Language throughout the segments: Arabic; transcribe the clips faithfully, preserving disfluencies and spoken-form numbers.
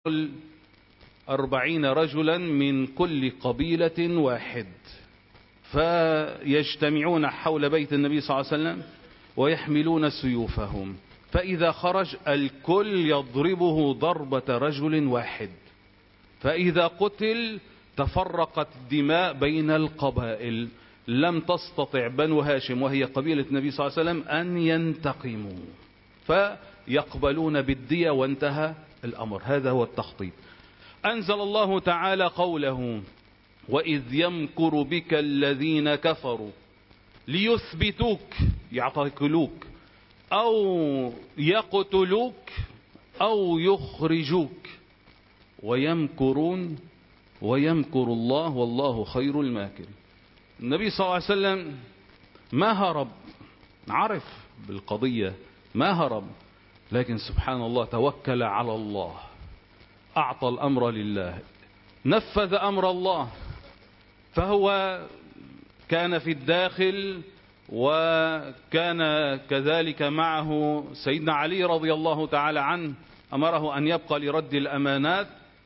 أربعين رجلا من كل قبيلة واحد، فيجتمعون حول بيت النبي صلى الله عليه وسلم ويحملون سيوفهم، فإذا خرج الكل يضربه ضربة رجل واحد، فإذا قتل تفرقت الدماء بين القبائل، لم تستطع بنو هاشم وهي قبيلة النبي صلى الله عليه وسلم أن ينتقموا، فيقبلون بالدية وانتهى الأمر. هذا هو التخطيط. أنزل الله تعالى قوله: وإذ يمكر بك الذين كفروا ليثبتوك يعتقلوك أو يقتلوك أو يخرجوك ويمكرون ويمكر الله والله خير الماكر. النبي صلى الله عليه وسلم ما هرب، عرف بالقضية، ما هرب، لكن سبحان الله توكل على الله، أعطى الأمر لله، نفذ أمر الله. فهو كان في الداخل، وكان كذلك معه سيدنا علي رضي الله تعالى عنه، أمره أن يبقى لرد الأمانات.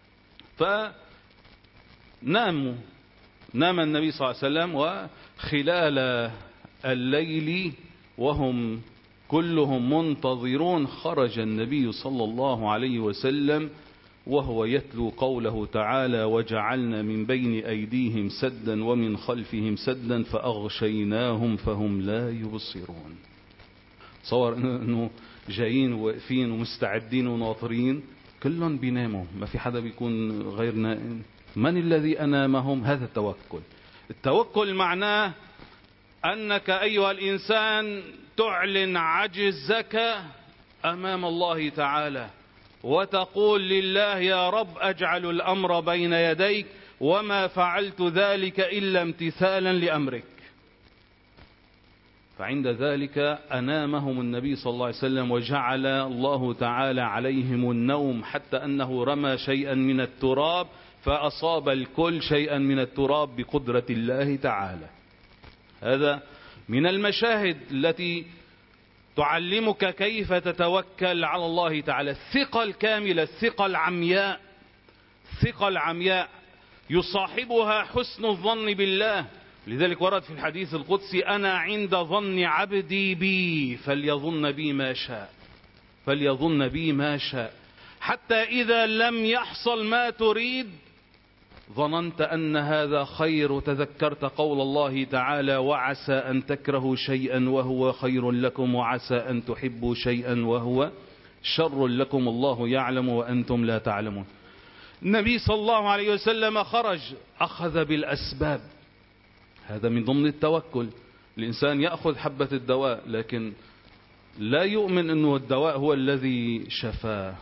فناموا نام النبي صلى الله عليه وسلم، وخلال الليل وهم كلهم منتظرون خرج النبي صلى الله عليه وسلم وهو يتلو قوله تعالى: وجعلنا من بين أيديهم سدا ومن خلفهم سدا فأغشيناهم فهم لا يبصرون. صور أنه جايين وواقفين ومستعدين وناطرين، كلهم بيناموا، ما في حدا بيكون غير نائم. من الذي أنامهم؟ هذا التوكل. التوكل معناه أنك أيها الإنسان تعلن عجزك أمام الله تعالى، وتقول لله: يا رب أجعل الأمر بين يديك، وما فعلت ذلك إلا امتثالا لأمرك. فعند ذلك أنامهم النبي صلى الله عليه وسلم، وجعل الله تعالى عليهم النوم، حتى أنه رمى شيئا من التراب فأصاب الكل شيئا من التراب بقدرة الله تعالى. هذا من المشاهد التي تعلمك كيف تتوكل على الله تعالى. الثقة الكاملة، الثقة العمياء، الثقة العمياء يصاحبها حسن الظن بالله. لذلك ورد في الحديث القدسي: أنا عند ظن عبدي بي فليظن بي ما شاء، فليظن بي ما شاء، حتى إذا لم يحصل ما تريد ظننت أن هذا خير، وتذكرت قول الله تعالى: وعسى أن تكرهوا شيئا وهو خير لكم، وعسى أن تحبوا شيئا وهو شر لكم، الله يعلم وأنتم لا تعلمون. النبي صلى الله عليه وسلم خرج، أخذ بالأسباب، هذا من ضمن التوكل. الإنسان يأخذ حبة الدواء، لكن لا يؤمن أنه الدواء هو الذي شفاه.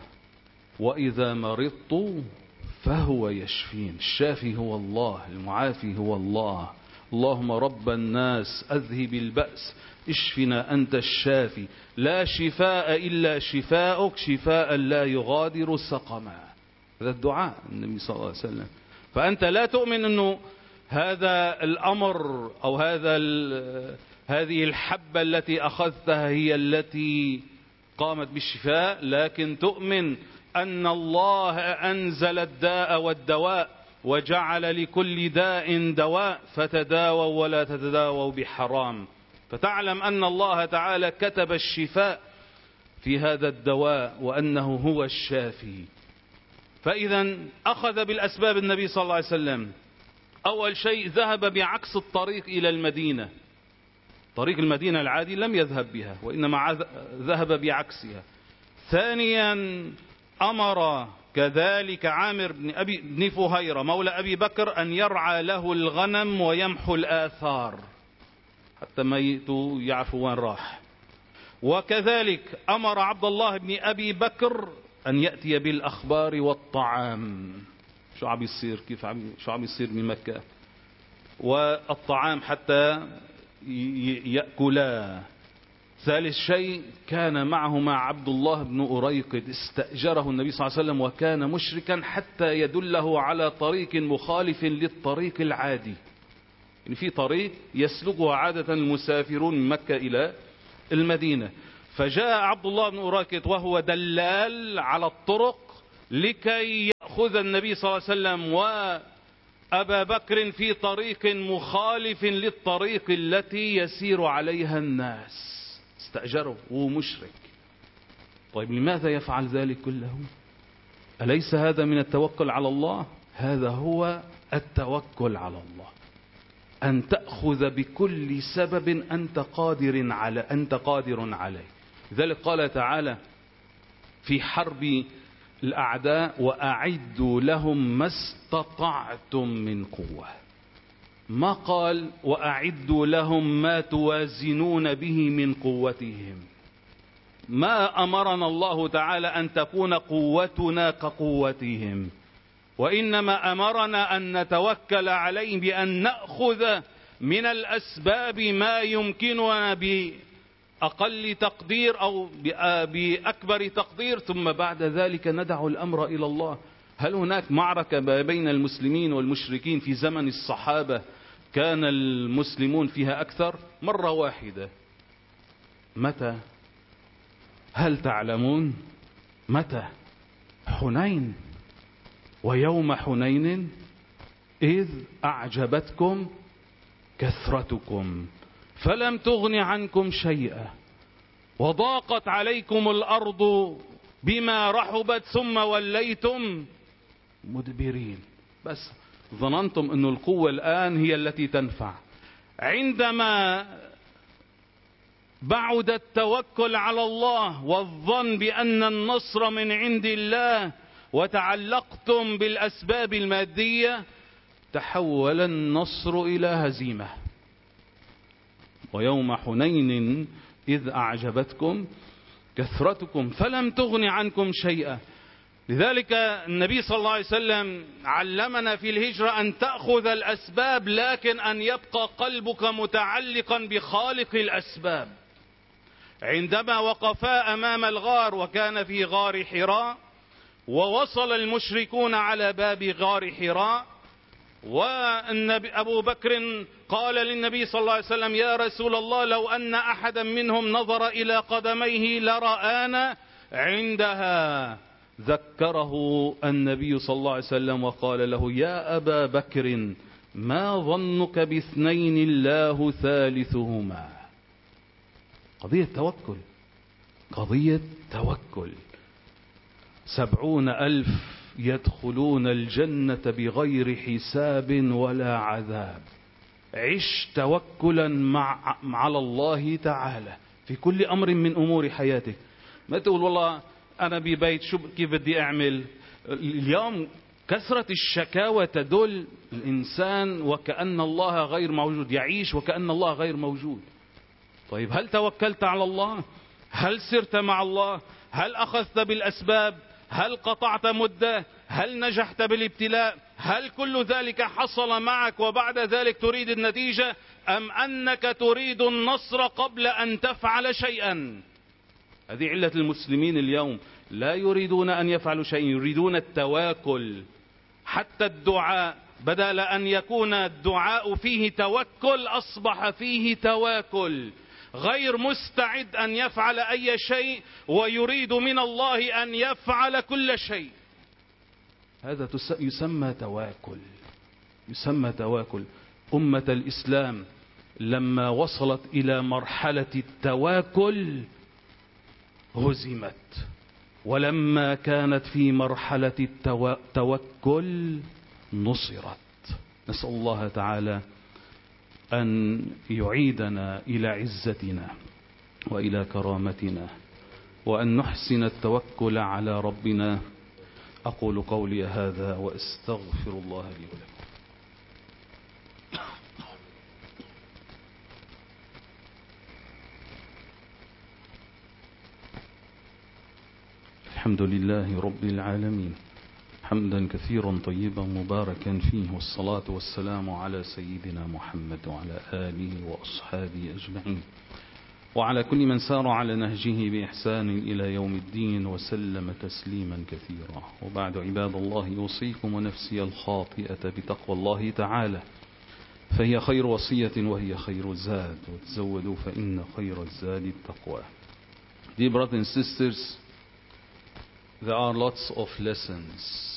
وإذا مرضت فهو يشفين، الشافي هو الله، المعافي هو الله. اللهم رب الناس أذهب البأس اشفنا أنت الشافي، لا شفاء إلا شفاؤك، شفاء لا يغادر سقما. هذا الدعاء النبي صلى الله عليه وسلم. فأنت لا تؤمن أنه هذا الأمر أو هذا هذه الحبة التي أخذتها هي التي قامت بالشفاء، لكن تؤمن أن الله أنزل الداء والدواء، وجعل لكل داء دواء، فتداووا ولا تتداووا بحرام. فتعلم أن الله تعالى كتب الشفاء في هذا الدواء، وأنه هو الشافي. فإذا أخذ بالأسباب النبي صلى الله عليه وسلم. أول شيء ذهب بعكس الطريق إلى المدينة، طريق المدينة العادي لم يذهب بها، وإنما ذهب بعكسها. ثانيا أمر كذلك عامر بن أبي بن فهيرة مولى أبي بكر أن يرعى له الغنم ويمحو الآثار حتى ما يأتوا يعرفوا وين راح. وكذلك أمر عبد الله بن أبي بكر أن يأتي بالأخبار والطعام، شو عم يصير، كيف عم شو عم يصير بمكة، والطعام حتى يأكلا. ثالث شيء كان معه مع عبد الله بن أريقد، استأجره النبي صلى الله عليه وسلم، وكان مشركا حتى يدله على طريق مخالف للطريق العادي. يعني في طريق يسلكها عادة المسافرون من مكة إلى المدينة، فجاء عبد الله بن أريقد وهو دلال على الطرق لكي يأخذ النبي صلى الله عليه وسلم وأبا بكر في طريق مخالف للطريق التي يسير عليها الناس. استأجره وهو مشرك. طيب لماذا يفعل ذلك كله؟ أليس هذا من التوكل على الله؟ هذا هو التوكل على الله، أن تأخذ بكل سبب أنت قادر على أنت قادر عليه. لذلك قال تعالى في حرب الأعداء: وأعدوا لهم ما استطعتم من قوة. ما قال وأعدوا لهم ما توازنون به من قوتهم. ما أمرنا الله تعالى أن تكون قوتنا كقوتهم، وإنما أمرنا أن نتوكل عليه بأن نأخذ من الأسباب ما يمكننا بأقل تقدير أو بأكبر تقدير، ثم بعد ذلك ندع الأمر إلى الله. هل هناك معركة بين المسلمين والمشركين في زمن الصحابة كان المسلمون فيها أكثر؟ مرة واحدة. متى؟ هل تعلمون متى؟ حنين. ويوم حنين إذ أعجبتكم كثرتكم فلم تغن عنكم شيئا وضاقت عليكم الأرض بما رحبت ثم وليتم مدبرين. بس ظننتم أن القوة الآن هي التي تنفع. عندما بعد التوكل على الله والظن بأن النصر من عند الله وتعلقتم بالأسباب المادية، تحول النصر إلى هزيمة. ويوم حنين إذ أعجبتكم كثرتكم فلم تغن عنكم شيئا. لذلك النبي صلى الله عليه وسلم علمنا في الهجرة أن تأخذ الأسباب، لكن أن يبقى قلبك متعلقا بخالق الأسباب. عندما وقفا أمام الغار، وكان في غار حراء، ووصل المشركون على باب غار حراء، وأبو بكر قال للنبي صلى الله عليه وسلم: يا رسول الله، لو أن أحدا منهم نظر إلى قدميه لرآنا عندها. ذكره النبي صلى الله عليه وسلم وقال له: يا أبا بكر، ما ظنك باثنين الله ثالثهما. قضية توكل، قضية توكل. سبعون ألف يدخلون الجنة بغير حساب ولا عذاب. عش توكلا مع على الله تعالى في كل أمر من أمور حياتك. ما تقول والله أنا ببيت شو كيف بدي أعمل. اليوم كثرة الشكاوى تدل الإنسان وكأن الله غير موجود، يعيش وكأن الله غير موجود. طيب هل توكلت على الله؟ هل سرت مع الله؟ هل أخذت بالأسباب؟ هل قطعت مدة؟ هل نجحت بالابتلاء؟ هل كل ذلك حصل معك وبعد ذلك تريد النتيجة، أم أنك تريد النصر قبل أن تفعل شيئا؟ هذه علة المسلمين اليوم، لا يريدون أن يفعلوا شيء، يريدون التواكل. حتى الدعاء بدل أن يكون الدعاء فيه توكل أصبح فيه تواكل. غير مستعد أن يفعل أي شيء ويريد من الله أن يفعل كل شيء. هذا يسمى تواكل، يسمى تواكل. أمة الإسلام لما وصلت إلى مرحلة التواكل هزمت، ولما كانت في مرحلة التوكل نصرت. نسأل الله تعالى أن يعيدنا إلى عزتنا وإلى كرامتنا، وأن نحسن التوكل على ربنا. أقول قولي هذا وأستغفر الله لي ولكم. الحمد لله رب العالمين، حمدا كثيرا طيبا مباركا فيه، والصلاة والسلام على سيدنا محمد وعلى آله وأصحابه أجمعين، وعلى كل من سار على نهجه بإحسان إلى يوم الدين وسلم تسليما كثيرا. وبعد، عباد الله، يوصيكم ونفسي الخاطئة بتقوى الله تعالى، فهي خير وصية وهي خير الزاد، وتزودوا فإن خير الزاد التقوى. Dear brothers and sisters, there are lots of lessons